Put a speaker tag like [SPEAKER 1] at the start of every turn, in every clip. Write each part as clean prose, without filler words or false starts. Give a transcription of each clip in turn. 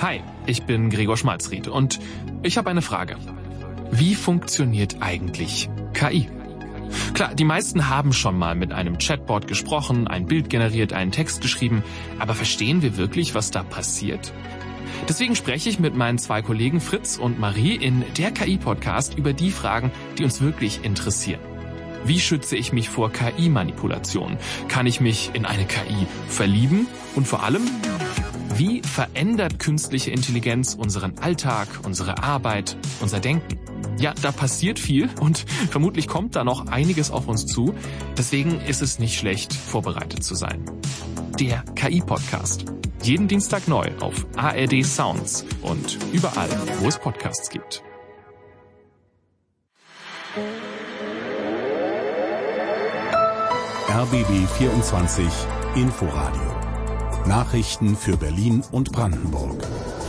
[SPEAKER 1] Hi, ich bin Gregor Schmalzried und ich habe eine Frage. Wie funktioniert eigentlich KI? Klar, die meisten haben schon mal mit einem Chatbot gesprochen, ein Bild generiert, einen Text geschrieben, aber verstehen wir wirklich, was da passiert? Deswegen spreche ich mit meinen 2 Kollegen Fritz und Marie in der KI-Podcast über die Fragen, die uns wirklich interessieren. Wie schütze ich mich vor KI-Manipulation? Kann ich mich in eine KI verlieben? Und vor allem, wie verändert künstliche Intelligenz unseren Alltag, unsere Arbeit, unser Denken? Ja, da passiert viel und vermutlich kommt da noch einiges auf uns zu. Deswegen ist es nicht schlecht, vorbereitet zu sein. Der KI-Podcast. Jeden Dienstag neu auf ARD Sounds und überall, wo es Podcasts gibt.
[SPEAKER 2] RBB 24 Inforadio. Nachrichten für Berlin und Brandenburg.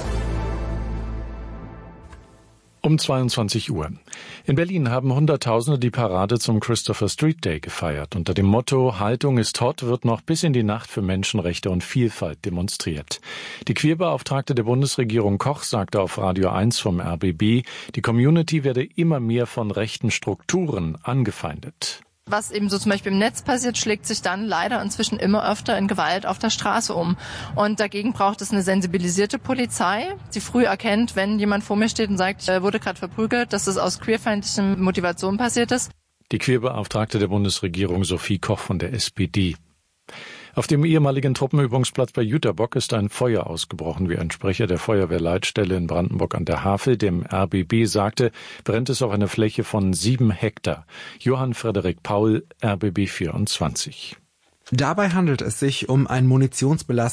[SPEAKER 3] Um 22 Uhr. In Berlin haben Hunderttausende die Parade zum Christopher Street Day gefeiert. Unter dem Motto Haltung ist hot wird noch bis in die Nacht für Menschenrechte und Vielfalt demonstriert. Die Queerbeauftragte der Bundesregierung Koch sagte auf Radio 1 vom RBB, die Community werde immer mehr von rechten Strukturen angefeindet.
[SPEAKER 4] Was eben so zum Beispiel im Netz passiert, schlägt sich dann leider inzwischen immer öfter in Gewalt auf der Straße um. Und dagegen braucht es eine sensibilisierte Polizei, die früh erkennt, wenn jemand vor mir steht und sagt, ich wurde gerade verprügelt, dass das aus queerfeindlichen Motivationen passiert ist.
[SPEAKER 3] Die Queerbeauftragte der Bundesregierung Sophie Koch von der SPD. Auf dem ehemaligen Truppenübungsplatz bei Jüterbock ist ein Feuer ausgebrochen, wie ein Sprecher der Feuerwehrleitstelle in Brandenburg an der Havel dem RBB sagte, brennt es auf einer Fläche von 7 Hektar. Johann Frederik Paul, RBB 24.
[SPEAKER 5] Dabei handelt es sich um ein munitionsbelastetes